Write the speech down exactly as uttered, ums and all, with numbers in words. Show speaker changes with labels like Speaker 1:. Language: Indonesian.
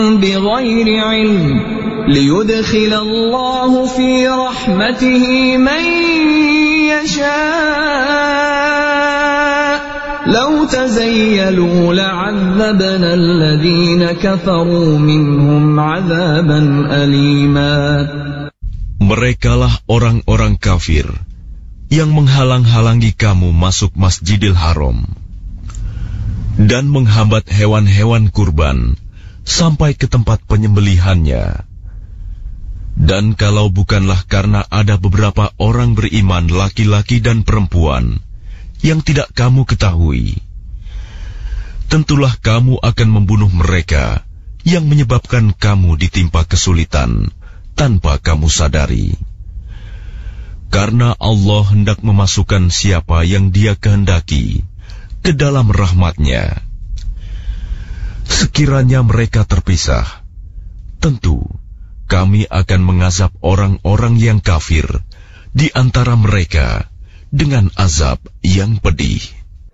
Speaker 1: بغير علم ليدخل الله في رحمته من يشاء لو تزيلوا لعذبنا الذين كفروا منهم عذابا أليما.
Speaker 2: Merekalah orang-orang kafir yang menghalang-halangi kamu masuk Masjidil Haram dan menghambat hewan-hewan kurban sampai ke tempat penyembelihannya. Dan kalau bukanlah karena ada beberapa orang beriman laki-laki dan perempuan yang tidak kamu ketahui, tentulah kamu akan membunuh mereka yang menyebabkan kamu ditimpa kesulitan tanpa kamu sadari. Karena Allah hendak memasukkan siapa yang Dia kehendaki ke dalam rahmat-Nya. Sekiranya mereka terpisah, tentu kami akan mengazab orang-orang yang kafir di antara mereka dengan azab yang pedih.